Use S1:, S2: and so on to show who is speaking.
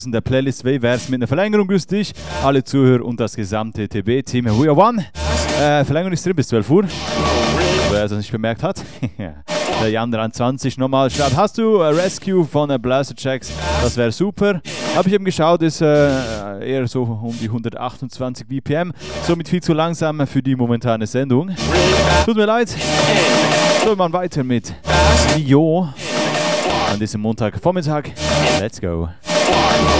S1: In der Playlist Wayverse mit einer Verlängerung grüß dich, alle Zuhörer und das gesamte TB-Team. We are one. Verlängerung ist drin bis 12 Uhr. Wer es nicht bemerkt hat. Der Jan 23 nochmal schreibt, hast du Rescue von Blaster Jacks? Das wäre super. Habe ich eben geschaut, ist eher so um die 128 BPM. Somit viel zu langsam für die momentane Sendung. Tut mir leid. So, wir machen weiter mit Mio an diesem Montagvormittag. Let's go.